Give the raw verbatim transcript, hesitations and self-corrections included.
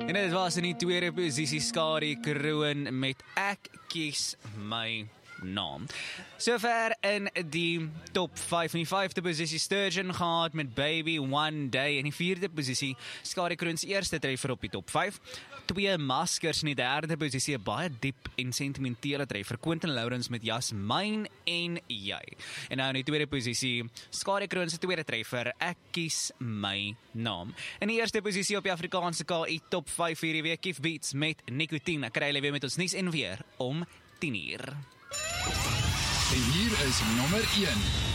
En dit was in die tweede posisie Skadi Kroon met Ek Kies My Naam. Sover in die top vyf. In die vyfde posisie Sturgeon gehad met Baby One Day. In die vierde posisie Skadi Kroon se eerste treffer op die top vyf. Twee Maskers in die derde posisie, 'n baie diep en sentimentele treffer. Quentin Lawrence met Jasmine en Jy. En nou in die tweede posisie Skadi Kroon se tweede treffer, Ek Kies My Naam. In die eerste posisie op die Afrikaanse K I top vyf hierdie week, Kief Beats met Nicotine. Kry hulle weer met ons nuus en weer om tien uur. En hier is nommer een.